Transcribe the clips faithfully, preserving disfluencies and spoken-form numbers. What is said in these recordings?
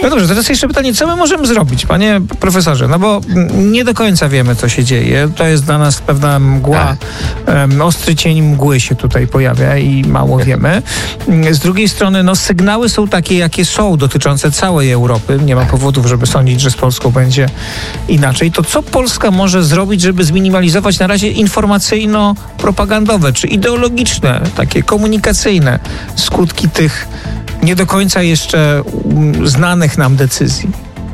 No dobrze, teraz jeszcze pytanie, co my możemy zrobić, panie profesorze? No bo nie do końca wiemy, co się dzieje. To jest dla nas pewna mgła, um, ostry cień mgły się tutaj pojawia i mało wiemy. Z drugiej strony, no sygnały są takie, jakie są, dotyczące całej Europy. Nie ma powodów, żeby sądzić, że z Polską będzie inaczej. To co Polska może zrobić, żeby zminimalizować na razie informacyjno-propagandowe czy ideologiczne, takie komunikacyjne skutki tych nie do końca jeszcze znanych nam decyzji?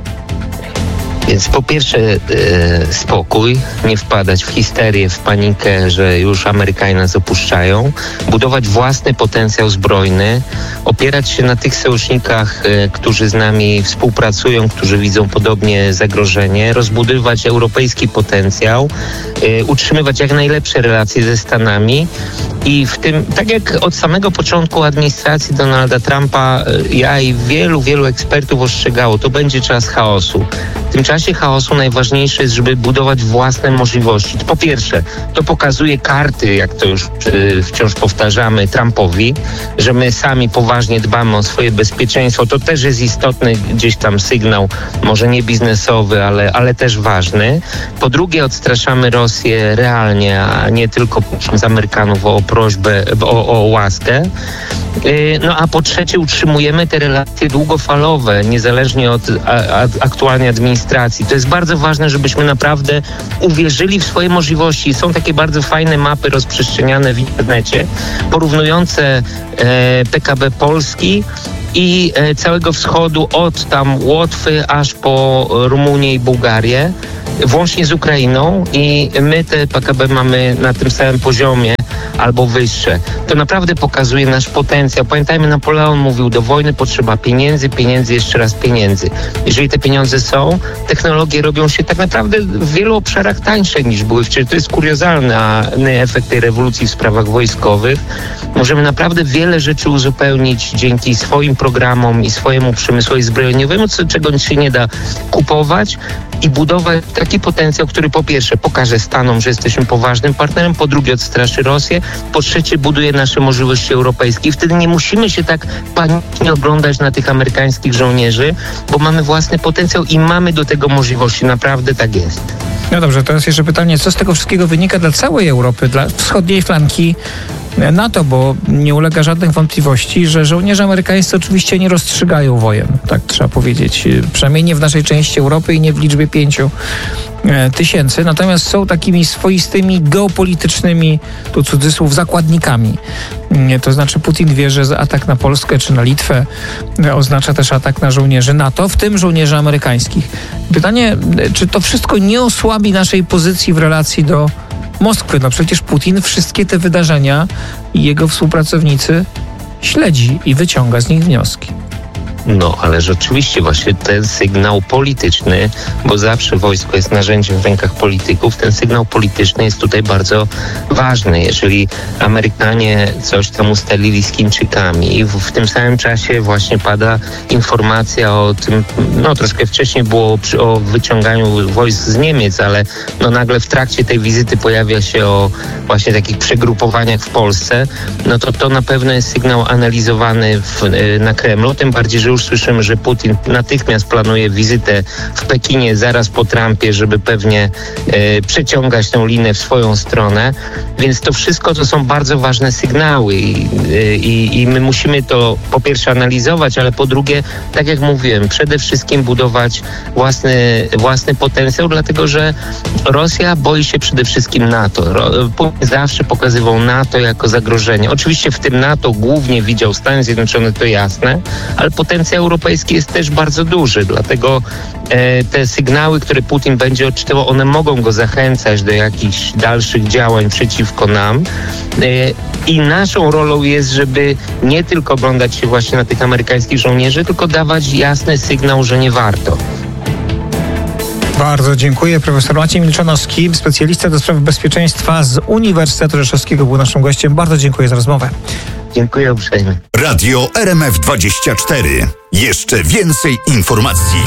Więc po pierwsze e, spokój, nie wpadać w histerię, w panikę, że już Amerykanie nas opuszczają, budować własny potencjał zbrojny, opierać się na tych sojusznikach, e, którzy z nami współpracują, którzy widzą podobnie zagrożenie, rozbudowywać europejski potencjał, e, utrzymywać jak najlepsze relacje ze Stanami i w tym, tak jak od samego początku administracji Donalda Trumpa, e, ja i wielu, wielu ekspertów ostrzegało, to będzie czas chaosu. W tym czasie chaosu najważniejsze jest, żeby budować własne możliwości. Po pierwsze, to pokazuje karty, jak to już y, wciąż powtarzamy, Trumpowi, że my sami poważnie dbamy o swoje bezpieczeństwo. To też jest istotny gdzieś tam sygnał, może nie biznesowy, ale, ale też ważny. Po drugie, odstraszamy Rosję realnie, a nie tylko prosząc Amerykanów o prośbę, o, o łaskę. Y, no a po trzecie, utrzymujemy te relacje długofalowe, niezależnie od a, a, aktualnej administracji. To jest bardzo ważne, żebyśmy naprawdę uwierzyli w swoje możliwości. Są takie bardzo fajne mapy rozprzestrzeniane w internecie, porównujące e, P K B Polski i e, całego wschodu, od tam Łotwy aż po Rumunię i Bułgarię, włącznie z Ukrainą, i my te P K B mamy na tym samym poziomie albo wyższe. To naprawdę pokazuje nasz potencjał. Pamiętajmy, Napoleon mówił, do wojny potrzeba pieniędzy, pieniędzy, jeszcze raz pieniędzy. Jeżeli te pieniądze są, technologie robią się tak naprawdę w wielu obszarach tańsze niż były wcześniej. To jest kuriozalny efekt tej rewolucji w sprawach wojskowych. Możemy naprawdę wiele rzeczy uzupełnić dzięki swoim programom i swojemu przemysłowi zbrojeniowemu, co, czego się nie da kupować, i budować taki potencjał, który po pierwsze pokaże Stanom, że jesteśmy poważnym partnerem, po drugie odstraszy Rosję, po trzecie buduje nasze możliwości europejskie. I wtedy nie musimy się tak panicznie oglądać na tych amerykańskich żołnierzy, bo mamy własny potencjał i mamy do tego możliwości. Naprawdę tak jest. No dobrze, teraz jeszcze pytanie, co z tego wszystkiego wynika dla całej Europy, dla wschodniej flanki NATO, bo nie ulega żadnych wątpliwości, że żołnierze amerykańscy oczywiście nie rozstrzygają wojen, tak trzeba powiedzieć. Przynajmniej nie w naszej części Europy i nie w liczbie pięciu tysięcy. Natomiast są takimi swoistymi geopolitycznymi, tu cudzysłów, zakładnikami. To znaczy Putin wie, że atak na Polskę czy na Litwę oznacza też atak na żołnierzy NATO, w tym żołnierzy amerykańskich. Pytanie, czy to wszystko nie osłabi naszej pozycji w relacji do Moskwy? No przecież Putin wszystkie te wydarzenia i jego współpracownicy śledzi i wyciąga z nich wnioski. No, ale rzeczywiście właśnie ten sygnał polityczny, bo zawsze wojsko jest narzędziem w rękach polityków, ten sygnał polityczny jest tutaj bardzo ważny. Jeżeli Amerykanie coś tam ustalili z Chińczykami i w, w tym samym czasie właśnie pada informacja o tym, no troszkę wcześniej było przy, o wyciąganiu wojsk z Niemiec, ale no nagle w trakcie tej wizyty pojawia się o właśnie takich przegrupowaniach w Polsce, no to to na pewno jest sygnał analizowany w, na Kremlu, tym bardziej, że już słyszymy, że Putin natychmiast planuje wizytę w Pekinie zaraz po Trumpie, żeby pewnie e, przeciągać tę linę w swoją stronę. Więc to wszystko to są bardzo ważne sygnały i, i, i my musimy to po pierwsze analizować, ale po drugie, tak jak mówiłem, przede wszystkim budować własny, własny potencjał, dlatego że Rosja boi się przede wszystkim NATO. Putin zawsze pokazywał NATO jako zagrożenie. Oczywiście w tym NATO głównie widział Stany Zjednoczone, to jasne, ale potencjał europejski jest też bardzo duży, dlatego e, te sygnały, które Putin będzie odczytywał, one mogą go zachęcać do jakichś dalszych działań przeciwko nam. E, I naszą rolą jest, żeby nie tylko oglądać się właśnie na tych amerykańskich żołnierzy, tylko dawać jasny sygnał, że nie warto. Bardzo dziękuję. Profesor Maciej Milczanowski, specjalista do spraw bezpieczeństwa z Uniwersytetu Rzeszowskiego, był naszym gościem. Bardzo dziękuję za rozmowę. Dziękuję uprzejmie. Radio R M F dwadzieścia cztery. Jeszcze więcej informacji.